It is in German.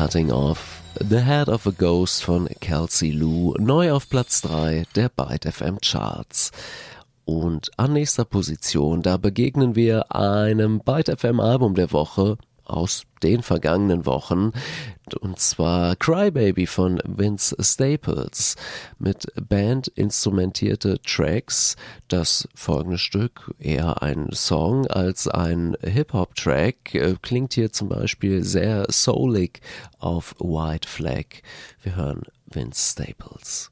Cutting Off, The Head of a Ghost von Kelsey Lou, neu auf Platz 3 der Byte FM Charts. Und an nächster Position, da begegnen wir einem Byte FM Album der Woche aus den vergangenen Wochen, und zwar Crybaby von Vince Staples mit bandinstrumentierte Tracks. Das folgende Stück, eher ein Song als ein Hip-Hop-Track, klingt hier zum Beispiel sehr soulig auf White Flag. Wir hören Vince Staples.